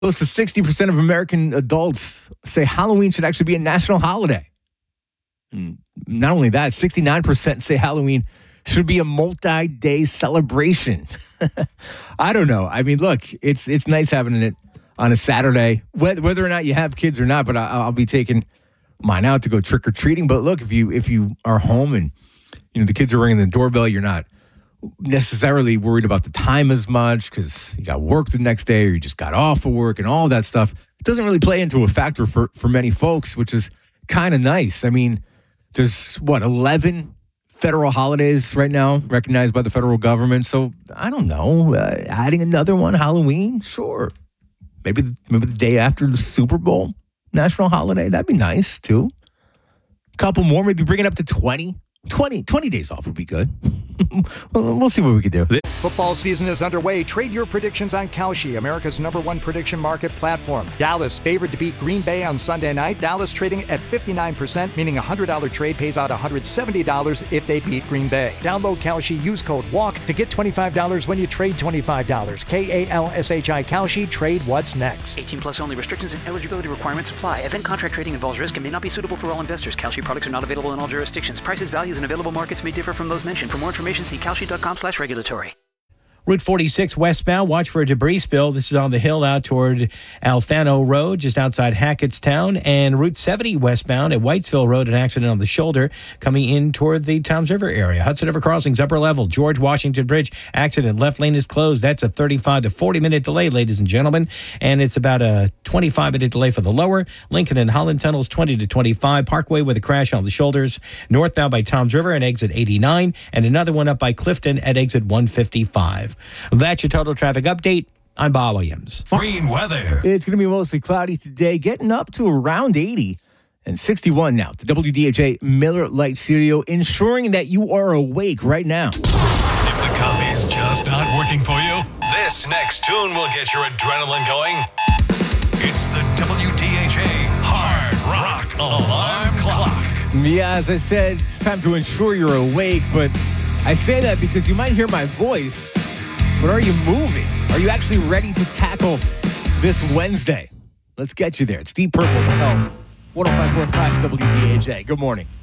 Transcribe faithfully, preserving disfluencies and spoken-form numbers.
Close to sixty percent of American adults say Halloween should actually be a national holiday. And not only that, sixty-nine percent say Halloween should be a multi-day celebration. I don't know. I mean, look, it's it's nice having it on a Saturday, whether, whether or not you have kids or not, but I, I'll be taking mine out to go trick-or-treating. But look, if you if you are home and you know the kids are ringing the doorbell, you're not necessarily worried about the time as much because you got work the next day or you just got off of work and all that stuff. It doesn't really play into a factor for, for many folks, which is kind of nice. I mean, there's, what, eleven federal holidays right now recognized by the federal government. So, I don't know, uh, adding another one, Halloween, sure. Maybe, maybe the day after the Super Bowl national holiday, that'd be nice, too. A couple more, maybe bring it up to twenty. twenty, twenty days off would be good. We'll see what we can do. Football season is underway. Trade your predictions on Kalshi, America's number one prediction market platform. Dallas favored to beat Green Bay on Sunday night. Dallas trading at fifty-nine percent, meaning a one hundred dollars trade pays out one hundred seventy dollars if they beat Green Bay. Download Kalshi, use code WALK to get twenty-five dollars when you trade twenty-five dollars. K A L S H I Kalshi, trade what's next. eighteen plus only. Restrictions and eligibility requirements apply. Event contract trading involves risk and may not be suitable for all investors. Kalshi products are not available in all jurisdictions. Prices, values, and available markets may differ from those mentioned. For more information, see kalshi.com slash regulatory. Route forty-six westbound, watch for a debris spill. This is on the hill out toward Alfano Road, just outside Hackettstown. And Route seventy westbound at Whitesville Road, an accident on the shoulder coming in toward the Toms River area. Hudson River Crossings, upper level. George Washington Bridge, accident. Left lane is closed. That's a thirty-five to forty minute delay, ladies and gentlemen. And it's about a twenty-five minute delay for the lower. Lincoln and Holland Tunnels, twenty to twenty-five. Parkway with a crash on the shoulders. Northbound by Toms River and exit eighty-nine. And another one up by Clifton at exit one fifty-five. That's your total traffic update. I'm Bob Williams. Green weather. It's going to be mostly cloudy today, getting up to around eighty and sixty-one now. The W D H A Miller Lite Studio, ensuring that you are awake right now. If the coffee's just not working for you, this next tune will get your adrenaline going. It's the W D H A Hard Rock Alarm Clock. Yeah, as I said, it's time to ensure you're awake, but I say that because you might hear my voice. But are you moving? Are you actually ready to tackle this Wednesday? Let's get you there. It's Deep Purple to Hell. one oh five point five W D H A. Good morning.